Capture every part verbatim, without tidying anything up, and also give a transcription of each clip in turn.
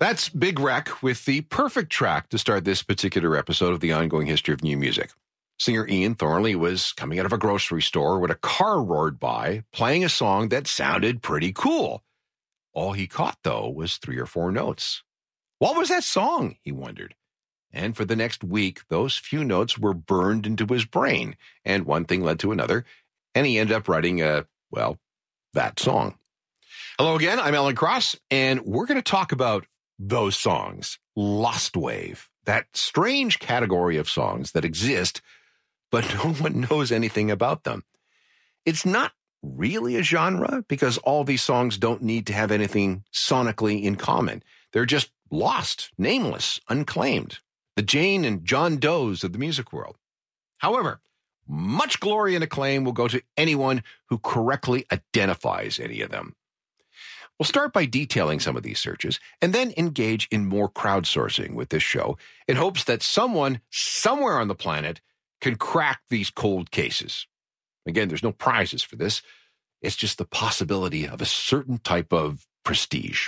That's Big Wreck with the perfect track to start this particular episode of the Ongoing History of New Music. Singer Ian Thornley was coming out of a grocery store when a car roared by, playing a song that sounded pretty cool. All he caught, though, was three or four notes. What was that song? He wondered. And for the next week, those few notes were burned into his brain, and one thing led to another, and he ended up writing a, well, that song. Hello again, I'm Alan Cross, and we're going to talk about those songs, Lost Wave, that strange category of songs that exist, but no one knows anything about them. It's not really a genre because all these songs don't need to have anything sonically in common. They're just lost, nameless, unclaimed. The Jane and John Does of the music world. However, much glory and acclaim will go to anyone who correctly identifies any of them. We'll start by detailing some of these searches and then engage in more crowdsourcing with this show in hopes that someone somewhere on the planet can crack these cold cases. Again, there's no prizes for this. It's just the possibility of a certain type of prestige.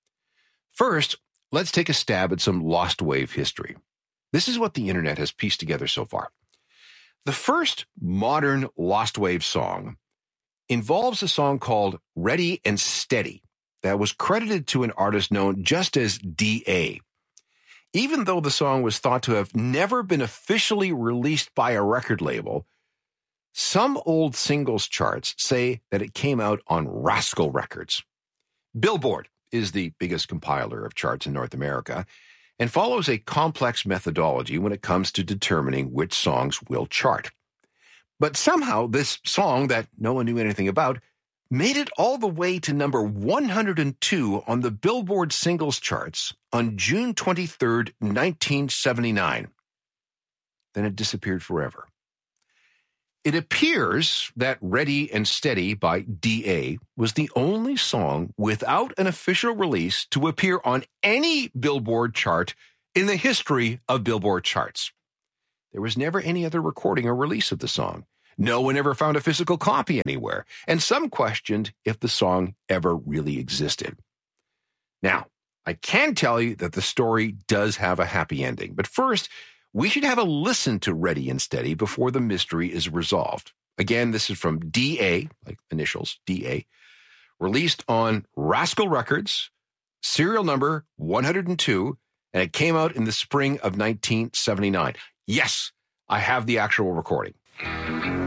First, let's take a stab at some Lost Wave history. This is what the internet has pieced together so far. The first modern Lost Wave song involves a song called Ready and Steady that was credited to an artist known just as D A. Even though the song was thought to have never been officially released by a record label, some old singles charts say that it came out on Rascal Records. Billboard is the biggest compiler of charts in North America and follows a complex methodology when it comes to determining which songs will chart. But somehow this song that no one knew anything about made it all the way to number one hundred two on the Billboard singles charts on June twenty-third, nineteen seventy-nine. Then it disappeared forever. It appears that Ready and Steady by D A was the only song without an official release to appear on any Billboard chart in the history of Billboard charts. There was never any other recording or release of the song. No one ever found a physical copy anywhere, and some questioned if the song ever really existed. Now, I can tell you that the story does have a happy ending, but first, we should have a listen to Ready and Steady before the mystery is resolved. Again, this is from D A, like initials, D A, released on Rascal Records, serial number one hundred two, and it came out in the spring of nineteen seventy-nine. Yes, I have the actual recording.